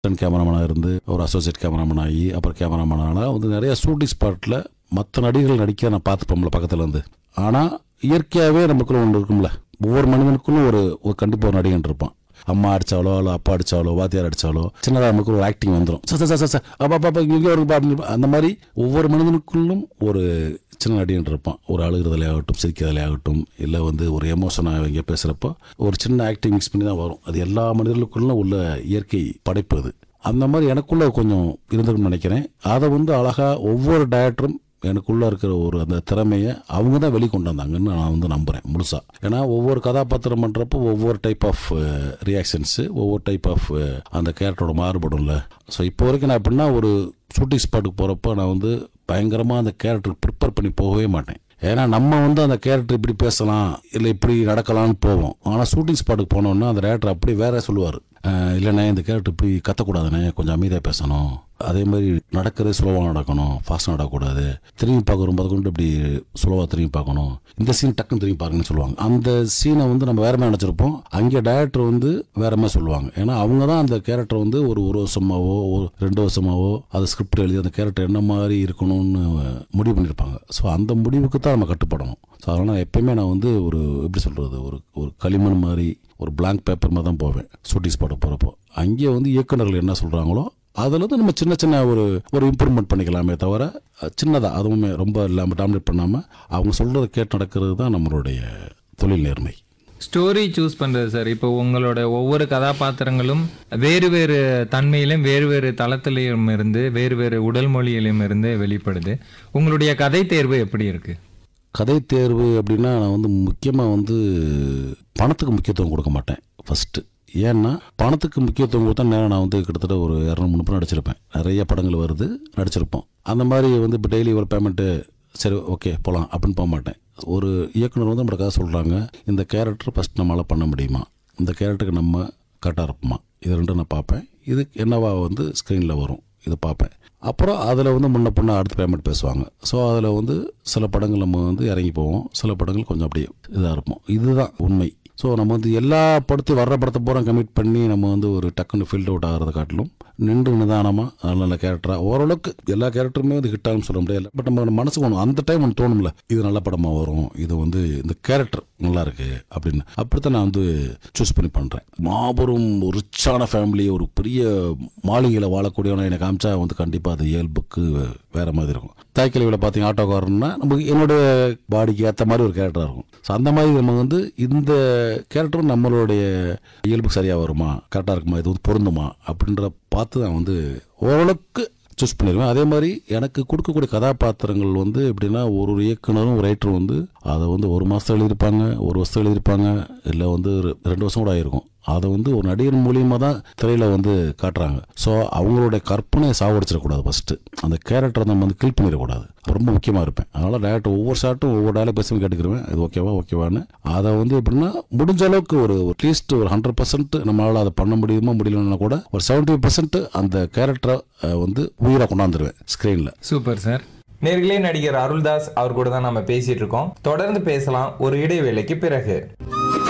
கேமராமேனாக இருந்து ஒரு associate cameraman ஆகி அப்புறம் கேமராமேனாக வந்து நிறைய ஷூட்டிங் ஸ்பாட்டில் மற்ற நடிகர்கள் நடிக்க நான் பார்த்துப்போம்ல பக்கத்தில் இருந்து. ஆனால் இயற்கையாகவே நமக்குள்ள ஒன்று இருக்கும்ல, ஒவ்வொரு மனிதனுக்குள்ளும் ஒரு கண்டிப்பாக ஒரு நடிகன் இருப்பான். அம்மா அடித்தாலோ இல்லை அப்பா அடித்தாலோ வாத்தியார் அடித்தாலோ சின்னதாக நமக்கு ஒரு ஆக்டிங் வந்துடும். சார் அப்பா இங்கே ஒரு அந்த மாதிரி ஒவ்வொரு மனிதனுக்குள்ளும் ஒரு சின்ன நடிகன் இருப்பான். ஒரு அழுகிறதுலே ஆகட்டும், சிரிக்கிறதுலே ஆகட்டும், இல்லை வந்து ஒரு எமோஷனாக இங்கே பேசுகிறப்போ ஒரு சின்ன ஆக்டிங் மிக்ஸ் பண்ணி தான் வரும். அது எல்லா மனிதர்களுக்குள்ளும் உள்ள இயற்கை படைப்பு அது. அந்த மாதிரி எனக்குள்ளே கொஞ்சம் இருந்துன்னு நினைக்கிறேன். அதை வந்து அழகாக ஒவ்வொரு டைரக்டரும் எனக்குள்ளே இருக்கிற ஒரு அந்த திறமையை அவங்க தான் வெளிக்கொண்டு வந்தாங்கன்னு நான் வந்து நம்புகிறேன் முழுசாக. ஏன்னா ஒவ்வொரு கதாபாத்திரம் பண்ணுறப்போ ஒவ்வொரு டைப் ஆஃப் ரியாக்ஷன்ஸு, ஒவ்வொரு டைப் ஆஃப் அந்த கேரக்டரோட மாறுபடும்ல. ஸோ இப்போ வரைக்கும் நான் எப்படின்னா ஒரு ஷூட்டிங் ஸ்பாட்டுக்கு போகிறப்போ நான் வந்து பயங்கரமாக அந்த கேரக்டருக்கு ப்ரிப்பேர் பண்ணி போகவே மாட்டேன். ஏன்னா நம்ம வந்து அந்த கேரக்டர் இப்படி பேசலாம் இல்லை இப்படி நடக்கலாம்னு போவோம். ஆனால் ஷூட்டிங் ஸ்பாட்டுக்கு போனோன்னா அந்த டேரக்டர் அப்படி வேற சொல்லுவார். இல்லைண்ணே இந்த கேரக்டர் இப்படி கத்தக்கூடாதுண்ணே, கொஞ்சம் அமைதியாக பேசணும், அதே மாதிரி நடக்கிறது ஸ்லோவாக நடக்கணும், ஃபாஸ்ட்டாக நடக்கக்கூடாது, திரும்பி பார்க்க ரொம்ப கொண்டு இப்படி ஸ்லோவாக திரும்பி பார்க்கணும், இந்த சீன் டக்குன்னு திரும்பி பாருங்கன்னு சொல்லுவாங்க. அந்த சீனை வந்து நம்ம வேற மாதிரி நினச்சிருப்போம், அங்கே டைரக்டர் வந்து வேற மாதிரி சொல்லுவாங்க. ஏன்னா அவங்க தான் அந்த கேரக்டர் வந்து ஒரு வருஷமாவோ ஒரு 2 வருஷமாவோ அதை ஸ்கிரிப்ட் எழுதி அந்த கேரக்டர் என்ன மாதிரி இருக்கணும்னு முடிவு பண்ணியிருப்பாங்க. ஸோ அந்த முடிவுக்கு தான் நம்ம கட்டுப்படணும். ஸோ அதனால் எப்பயுமே நான் வந்து ஒரு எப்படி சொல்கிறது, ஒரு களிமண் மாதிரி ஒரு பிளாங்க் பேப்பர் மாதிரி தான் போவேன் ஷூட்டிங் ஸ்பாட்டுக்கு போகிறப்போ. அங்கே வந்து இயக்குநர்கள் என்ன சொல்கிறாங்களோ அதில் வந்து நம்ம சின்ன சின்ன ஒரு இம்ப்ரூவ்மெண்ட் பண்ணிக்கலாமே தவிர சின்னதாக அதுவுமே ரொம்ப இல்லாமல் டாமினேட் பண்ணாமல் அவங்க சொல்கிறத கேட்டு நடக்கிறது தான் நம்மளுடைய தொழில் நேர்மை. ஸ்டோரி சூஸ் பண்ணுறது சார், இப்போ உங்களோட ஒவ்வொரு கதாபாத்திரங்களும் வேறு வேறு தன்மையிலும் வேறு வேறு தளத்திலையும் இருந்து வேறு வேறு உடல் மொழியிலும் இருந்து வெளிப்படுது. உங்களுடைய கதை தேர்வு எப்படி இருக்குது? கதை தேர்வு அப்படின்னா நான் வந்து முக்கியமாக வந்து பணத்துக்கு முக்கியத்துவம் கொடுக்க மாட்டேன் ஃபஸ்ட்டு. ஏன்னா பணத்துக்கு முக்கியத்துவம் கொடுத்தா நேரம் நான் வந்து கிட்டத்தட்ட ஒரு 200-300 படம் நடிச்சிருப்பேன். நிறைய படங்கள் வருது, நடிச்சிருப்போம். அந்த மாதிரி வந்து இப்போ டெய்லி ஒரு பேமெண்ட்டு சரி ஓகே போகலாம் அப்படின்னு போக மாட்டேன். ஒரு இயக்குனர் வந்து நம்மளுக்காக சொல்கிறாங்க, இந்த கேரக்டர் ஃபஸ்ட் நம்மளால் பண்ண முடியுமா, இந்த கேரக்டருக்கு நம்ம கரெக்டாக இருப்போமா, இது ரெண்டும் நான் பார்ப்பேன். இது என்னவா வந்து ஸ்க்ரீனில் வரும் இது பார்ப்பேன். அப்புறம் அதில் வந்து முன்ன பின்ன அடுத்த பேமெண்ட் பேசுவாங்க. ஸோ அதில் வந்து சில படங்கள் நம்ம வந்து இறங்கி போவோம், சில படங்கள் கொஞ்சம் அப்படியே இதாக இருப்போம். இதுதான் உண்மை. ஸோ நம்ம வந்து எல்லா படத்தையும் வர்ற படத்தை பூரா கமிட் பண்ணி நம்ம வந்து ஒரு டக்குன்னு ஃபீல்ட் அவுட் ஆகிறத காட்டிலும் நின்று நிதானமாக நல்ல நல்ல கேரக்டராக ஓரளவுக்கு எல்லா கேரக்டருமே வந்து ஹிட் ஆகும்னு சொல்ல முடியாது. பட் நம்ம மனசுக்கு ஒன்று அந்த டைம் ஒன்று தோணும்ல, இது நல்ல படமாக வரும், இது வந்து இந்த கேரக்டர் நல்லா இருக்கு அப்படின்னு. அப்படித்தான் நான் வந்து சூஸ் பண்ணி பண்ணுறேன். மாபெரும் ரிச்சான ஃபேமிலி, ஒரு பெரிய மாளிகையில் வாழக்கூடியவனை எனக்கு காமிச்சா வந்து கண்டிப்பாக அது இயல்புக்கு வேறு மாதிரி இருக்கும். தாய்க்கிழவியில் பார்த்தீங்க ஆட்டோக்காரன்னா நமக்கு என்னுடைய பாடிக்கு ஏற்ற மாதிரி ஒரு கேரக்டராக இருக்கும். ஸோ அந்த மாதிரி நம்ம வந்து இந்த கேரக்டரும் நம்மளுடைய இயல்புக்கு சரியாக வருமா, கரெக்டாக இருக்குமா, இது வந்து பொருந்துமா அப்படின்ற பார்த்து நான் வந்து ஓரளவுக்கு சூஸ் பண்ணிடுவேன். அதே மாதிரி எனக்கு கொடுக்கக்கூடிய கதாபாத்திரங்கள் வந்து எப்படின்னா ஒரு இயக்குனரும் ஒரு ரைட்டரும் வந்து அதை வந்து 1 மாதம் எழுதியிருப்பாங்க, 1 வருஷம் எழுதியிருப்பாங்க, இல்லை வந்து 2 வருஷம் கூட ஆகிருக்கும். அதை வந்து ஒரு நடிகர் மூலியமாக தான் திரையில் வந்து காட்டுறாங்க. ஸோ அவங்களுடைய கற்பனையை சாவடிச்சிடக்கூடாது. ஃபஸ்ட்டு அந்த கேரக்டரை நம்ம வந்து கில் பண்ணிடக்கூடாது. ரொம்ப முக்கியமாக இருப்பேன். அதனால் டேரக்டர் ஒவ்வொரு ஷாட்டும் ஒவ்வொரு டேரக்ட் பேசும் கேட்டுக்கிடுவேன், இது ஓகேவான்னு. அதை வந்து எப்படின்னா முடிஞ்ச அளவுக்கு ஒரு அட்லீஸ்ட் ஒரு 100% நம்மளால் அதை பண்ண முடியுமா முடியலன்னா கூட ஒரு 70% அந்த கேரக்டரை வந்து உயிராக கொண்டாந்துருவேன் ஸ்க்ரீனில். Super sir. நேர்களே, நடிகர் அருள்தாஸ் அவர் கூட தான் நம்ம பேசிட்டு இருக்கோம். தொடர்ந்து பேசலாம் ஒரு இடைவேளைக்கு பிறகு.